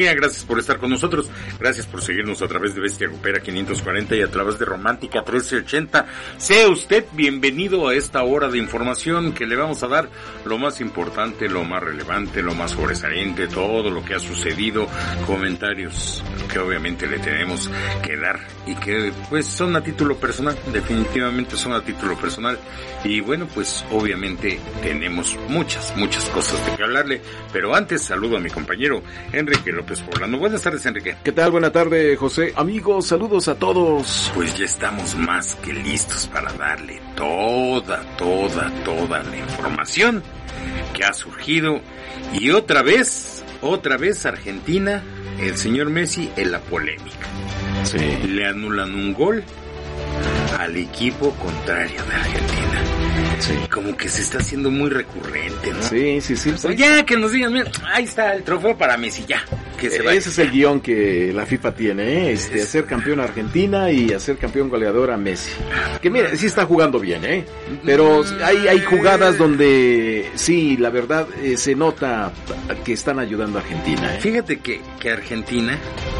Gracias por estar con nosotros, gracias por seguirnos a través de Bestia Grupera 540 y a través de Romántica 1380. Sea usted bienvenido a esta hora de información que le vamos a dar lo más importante, lo más relevante, lo más sobresaliente, todo lo que ha sucedido, comentarios que obviamente le tenemos que dar y que pues son a título personal, definitivamente son a título personal y bueno pues obviamente tenemos muchas cosas de que hablarle, pero antes saludo a mi compañero Enrique López Poblano. Buenas tardes, Enrique. ¿Qué tal? Buenas tardes, José. Amigos, saludos a todos. Pues ya estamos más que listos para darle toda la información que ha surgido. Y otra vez Argentina, el señor Messi en la polémica. Sí. Le anulan un gol al equipo contrario de Argentina. Sí. Como que se está haciendo muy recurrente, ¿no? Sí. Pues ya que nos digan, mira, ahí está el trofeo para Messi, ya. Que se vaya. Ese es el guión que la FIFA tiene, ¿eh? Hacer campeón a Argentina y hacer campeón goleador a Messi. Que mira, sí está jugando bien, ¿eh? Pero hay jugadas donde sí, la verdad, se nota que están ayudando a Argentina, ¿eh? Fíjate que Argentina,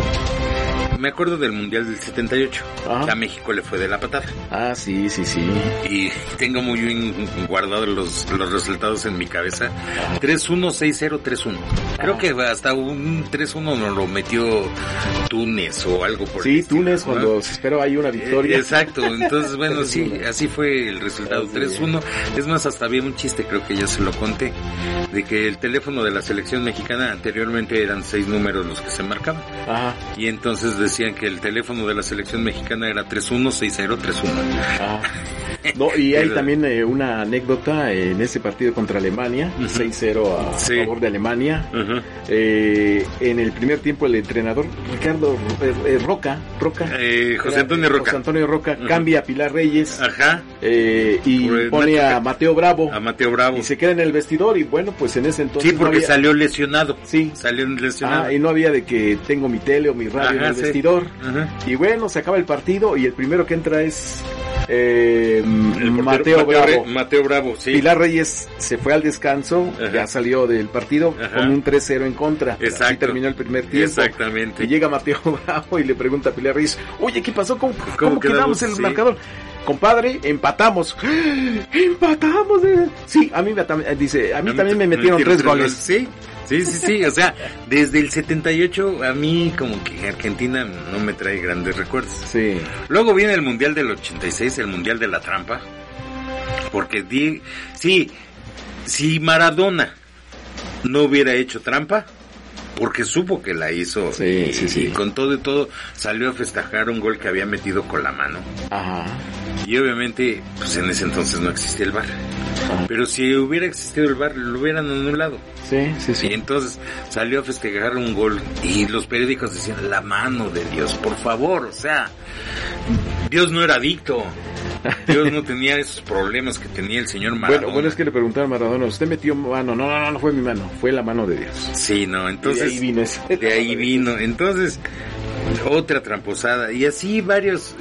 me acuerdo del Mundial del 78, a México le fue de la patada. Ah, sí. Y tengo muy bien guardados los resultados en mi cabeza. 3-1, 6-0, 3-1. Creo que hasta un 3-1 nos lo metió Túnez o algo por el estilo. Sí, Túnez, ¿no? Cuando se esperó ahí una victoria. Exacto, entonces bueno, sí, así fue el resultado, 3-1. Es más, hasta había un chiste, creo que ya se lo conté, de que el teléfono de la selección mexicana anteriormente eran 6 números los que se marcaban. Ajá. Y entonces decían que el teléfono de la selección mexicana era 3-1-6-0-3-1. No, y hay también una anécdota en ese partido contra Alemania, 6-0 a favor de Alemania. En el primer tiempo el entrenador Ricardo Roca, José Antonio Roca cambia a Pilar Reyes. Y pone a Mateo Bravo. Y se queda en el vestidor y bueno, pues en ese entonces sí, porque salió lesionado. Sí. Salió lesionado. Y no había de que tengo mi tele o mi radio en el vestidor. Y bueno, se acaba el partido y el primero que entra es Mateo Bravo, sí. Pilar Reyes se fue al descanso, ya salió del partido con un 3-0 en contra. Exacto. Así terminó el primer tiempo. Exactamente. Y llega Mateo Bravo y le pregunta a Pilar Reyes, oye, ¿qué pasó? ¿Cómo quedamos en el marcador? Compadre, empatamos. ¡Empatamos! Sí, a mí también me metieron 3 goles. Sí, o sea, desde el 78 a mí como que Argentina no me trae grandes recuerdos. Sí. Luego viene el Mundial del 86, el Mundial de la Trampa, porque si Maradona no hubiera hecho trampa, porque supo que la hizo y con todo y todo salió a festejar un gol que había metido con la mano. Ajá. Y obviamente pues en ese entonces no existía el VAR. Pero si hubiera existido el VAR lo hubieran anulado. Sí. Y entonces salió a festejar un gol y los periódicos decían, la mano de Dios, por favor, o sea, Dios no era adicto. Dios no tenía esos problemas que tenía el señor Maradona. Bueno, es que le preguntaron a Maradona, ¿usted metió mano? No fue mi mano, fue la mano de Dios. Sí, no, entonces... De ahí vino eso. De ahí vino, entonces... Otra tramposada y así varios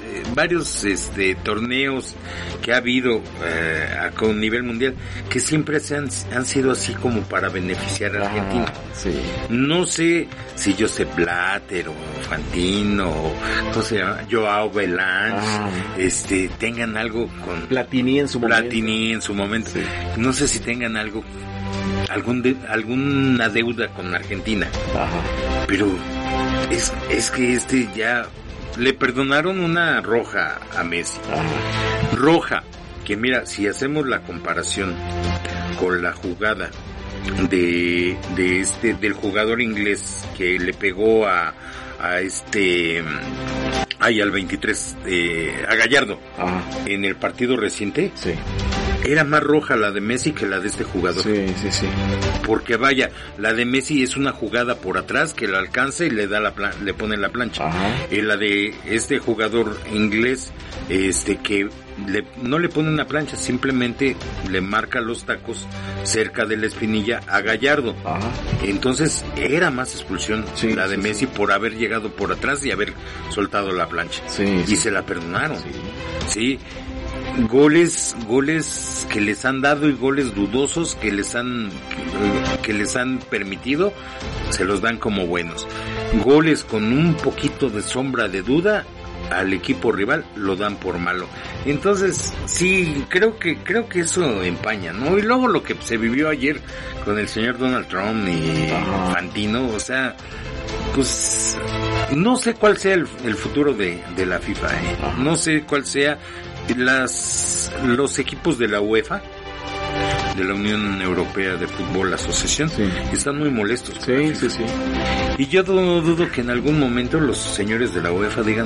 torneos que ha habido con nivel mundial que siempre han sido así como para beneficiar a Argentina. Sí. No sé si Josep Blatter o Fantino o ¿cómo se llama? Joao Belange tengan algo con Platini en su momento. Sí. No sé si tengan alguna deuda con Argentina. Ajá. Pero es que ya le perdonaron una roja a Messi. Roja, que mira, si hacemos la comparación con la jugada del jugador inglés que le pegó al 23, a Gallardo, en el partido reciente, sí. Era más roja la de Messi que la de este jugador. Sí. Porque vaya, la de Messi es una jugada por atrás que lo alcanza y le pone la plancha. Y la de este jugador inglés, que no le pone una plancha, simplemente le marca los tacos cerca de la espinilla a Gallardo. Entonces era más expulsión la de Messi por haber llegado por atrás y haber soltado la plancha. Y se la perdonaron. Sí. Goles que les han dado y goles dudosos que les han que les han permitido, se los dan como buenos. Goles con un poquito de sombra de duda, al equipo rival lo dan por malo. Entonces, sí, creo que eso empaña, ¿no? Y luego lo que se vivió ayer con el señor Donald Trump y Infantino, o sea, pues no sé cuál sea el futuro de la FIFA, no sé cuál sea. Los equipos de la UEFA, de la Unión Europea de Fútbol Asociación, están muy molestos. Sí. Y yo dudo que en algún momento los señores de la UEFA digan,